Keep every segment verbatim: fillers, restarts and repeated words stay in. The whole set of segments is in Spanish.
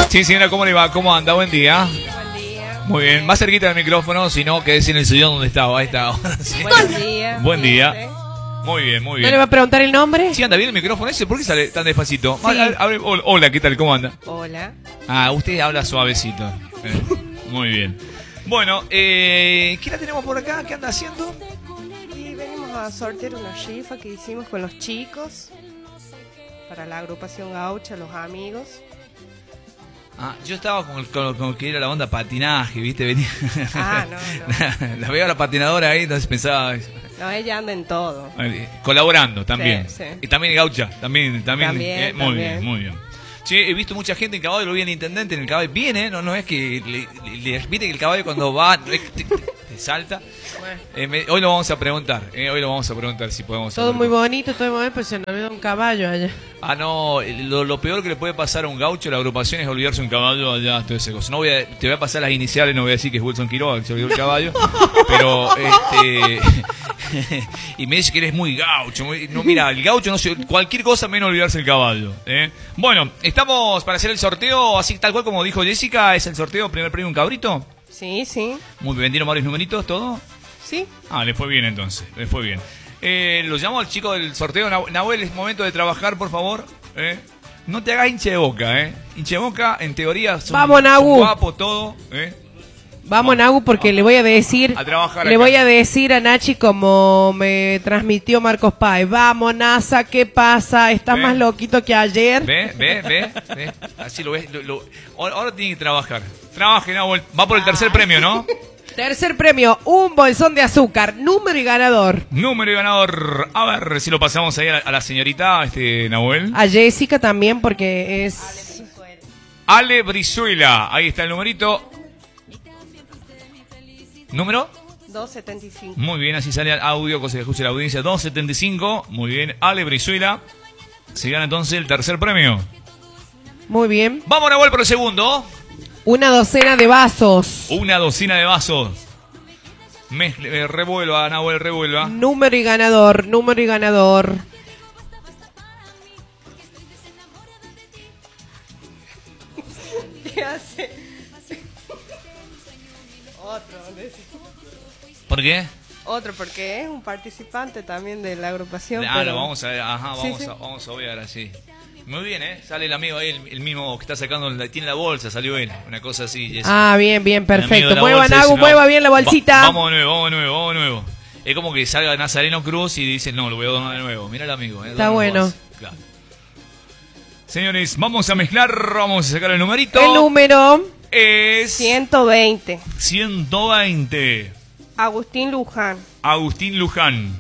Sí, señora, ¿cómo le va? ¿Cómo anda? Buen día. Buen día. Muy bien, más cerquita del micrófono, si no, quédese en el sillón donde estaba. Ahí está. Sí. Buen día. Buen día. Muy bien, muy ¿No le bien. va a preguntar el nombre? Sí, anda bien el micrófono ese, ¿por qué sale tan despacito? Sí. Ah, a- a ver, hola, hola, ¿qué tal? ¿Cómo anda? Hola. Ah, usted habla suavecito. Eh, muy bien. Bueno, eh, ¿qué la tenemos por acá? ¿Qué anda haciendo? Y venimos a sortear una rifa que hicimos con los chicos para la agrupación gaucha, los amigos. Ah, yo estaba con, el- con, con que era la onda patinaje, ¿viste? Venía. Ah, no, no. La veo a la patinadora ahí, entonces pensaba. No, ella anda en todo. eh, Colaborando también. Sí, sí. Y también gaucha, también. También, También, eh, muy también. bien, muy bien. Sí, he visto mucha gente en caballo, lo vi el intendente en el caballo. Viene, no, no es que. Le, le, le- viste que el caballo cuando va. no es que te, te- te salta. Eh, me- hoy lo vamos a preguntar. eh, hoy lo vamos a preguntar si podemos. Todo hacer- muy bonito, todo muy bonito, pero se nos olvidó un caballo allá. Ah, no, lo, lo peor que le puede pasar a un gaucho, la agrupación, es olvidarse un caballo allá, todo ese cosa. No voy a, te voy a pasar las iniciales, no voy a decir que es Wilson Quiroga, que se olvidó el caballo, pero, este, y me dice que eres muy gaucho. Muy, no, mira, el gaucho no se, cualquier cosa menos olvidarse el caballo. ¿eh? Bueno, estamos para hacer el sorteo, así tal cual como dijo Jessica, es el sorteo, primer premio un cabrito. Sí, sí. Muy bien, vendieron varios numeritos, todo. Sí. Ah, le fue bien entonces, le fue bien. Eh, lo llamo al chico del sorteo. Nah- Nahuel, es momento de trabajar, por favor. ¿eh? No te hagas hincha de boca, ¿eh? Hincha de boca, en teoría, son, Vamos, Nahu. son guapos, todo. ¿eh? Vamos, Nagu, porque le voy a decir, A trabajar le acá. voy a decir a Nachi como me transmitió Marcos Páez. Vamos, NASA, ¿qué pasa? Estás Ve. más loquito que ayer. Ve, ve, ve, ve. Así lo ves. Lo, lo- ahora, ahora tiene que trabajar. Trabaje, Nahuel. Va por el tercer premio, ¿no? Tercer premio, un bolsón de azúcar, número y ganador. Número y ganador. A ver si lo pasamos ahí a la, a la señorita, este, Nahuel. A Jessica también, porque es... Ale Brizuela. Ahí está el numerito. ¿Número? doscientos setenta y cinco. Muy bien, así sale el audio, cosa que escuche la audiencia. doscientos setenta y cinco. Muy bien, Ale Brizuela. Se gana entonces el tercer premio. Muy bien. Vamos, Nahuel, por el segundo. Una docena de vasos. Una docena de vasos. Mezcle, eh, revuelva, Nahuel, revuelva. Número y ganador, número y ganador. ¿Qué hace? Otro, decís. ¿Por qué? Otro, porque es un participante también de la agrupación. Ah, pero- no, vamos a ver, ajá, Sí, vamos, sí. A, vamos a ver así. Muy bien, ¿eh? Sale el amigo ahí, el, el mismo que está sacando, la- tiene la bolsa, salió él. Una cosa así. Jessica. Ah, bien, bien, El amigo perfecto. de la Mueva, bolsa Nagu, dice, no, mueva bien la va- bolsita. vamos de nuevo, vamos de nuevo, vamos de nuevo. Es como que salga Nazareno Cruz y dice, no, lo voy a donar de nuevo. Mira el amigo, ¿eh? Está Dona bueno. bolsa. Claro. Señores, vamos a mezclar, vamos a sacar el numerito. El número Es ciento veinte. ciento veinte. Agustín Luján. Agustín Luján.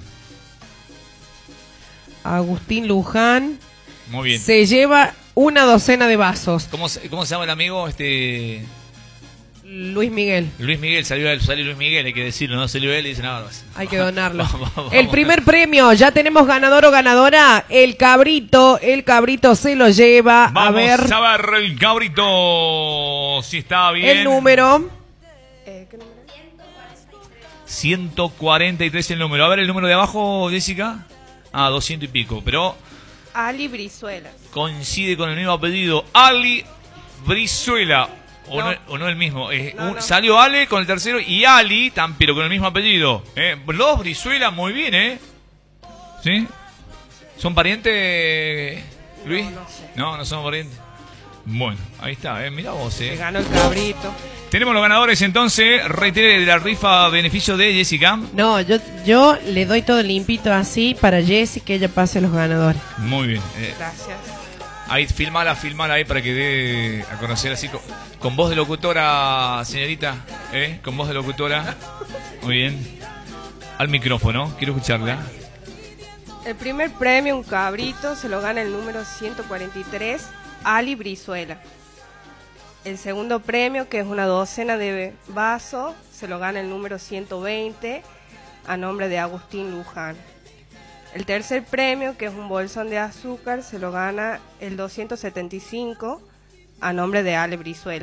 Agustín Luján Muy bien. se lleva una docena de vasos. ¿Cómo, se- ¿Cómo se llama el amigo? Este Luis Miguel, Luis Miguel, salió, salió Luis Miguel, hay que decirlo, no salió él y dice nada más. hay que donarlo. Vamos, vamos. El primer premio, ya tenemos ganador o ganadora. El cabrito, el cabrito se lo lleva. Vamos a ver a ver el cabrito, si está bien. el número. Eh, ¿qué número? ciento cuarenta y tres el número. A ver el número de abajo, Jessica. Ah, doscientos y pico, pero Ali Brizuela. coincide con el mismo apellido. Ali Brizuela. O no, No. o no el mismo. Eh, No, un- no. Salió Ale con el tercero y Ali, tan, pero con el mismo apellido. Eh, los Brizuela, muy bien, ¿eh? ¿Sí? ¿Son parientes, Luis? No, no sé. No, no son parientes. Bueno, ahí está, ¿eh? Mira vos, Se ¿eh? ganó el cabrito. Tenemos los ganadores entonces. Reitere de la rifa a beneficio de Jessica. No, yo, yo le doy todo limpito así para Jessy que ella pase los ganadores. Muy bien. eh, Gracias. Ahí, filmala, filmala ahí para que dé a conocer así con, con voz de locutora, señorita, ¿eh? Con voz de locutora. Muy bien. Al micrófono, quiero escucharla. El primer premio, un cabrito, se lo gana el número ciento cuarenta y tres, Ali Brizuela. El segundo premio, que es una docena de vasos, se lo gana el número ciento veinte, a nombre de Agustín Luján. El tercer premio, que es un bolsón de azúcar, se lo gana el doscientos setenta y cinco, a nombre de Ale Brizuela.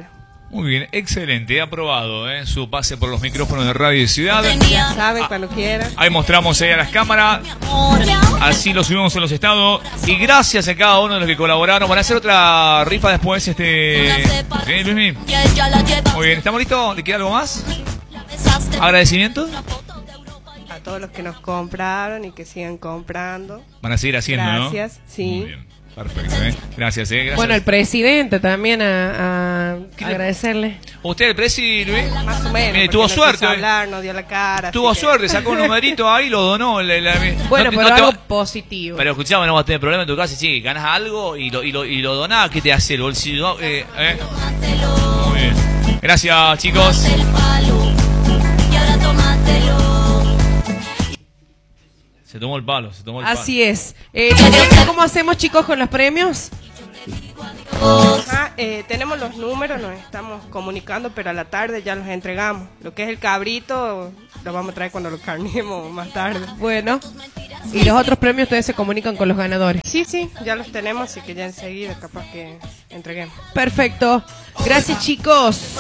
Muy bien, excelente, aprobado, ¿eh? Su pase por los micrófonos de Radio y Ciudad. Ya saben, cuando quieran. Ahí mostramos ahí a las cámaras, así lo subimos en los estados. Y gracias a cada uno de los que colaboraron. Van a hacer otra rifa después, este... ¿Sí, Luismi? Muy bien, ¿estamos listos? ¿Le queda algo más? ¿Agradecimientos? A todos los que nos compraron y que sigan comprando. Van a seguir haciendo, Gracias, ¿no? sí. Muy bien, perfecto, ¿eh? Gracias, ¿eh? Gracias. Bueno, el presidente también a, a ¿Qué le- agradecerle. ¿Usted, el presi, Luis? Más o menos. Mire, porque tuvo no suerte, quiso ¿eh? hablar, no dio la cara. Tuvo así que- suerte, sacó un numerito ahí y lo donó. La- la- Bueno, no te- pero no te algo va- positivo. Pero escuchame, no vas a tener problema en tu casa. Sí, ganas algo y lo, y lo, y lo donás. ¿Qué te hace el bolsillo? Eh, eh. Muy bien. Gracias, chicos. Se tomó el palo, se tomó el palo. Así es. Eh, Daniel, ¿cómo hacemos, chicos, con los premios? Ajá, eh, tenemos los números, nos estamos comunicando, pero a la tarde ya los entregamos. Lo que es el cabrito lo vamos a traer cuando lo carnemos más tarde. Bueno. Y los otros premios ustedes se comunican con los ganadores. Sí, sí, ya los tenemos, así que ya enseguida capaz que entreguemos. Perfecto. Gracias, chicos.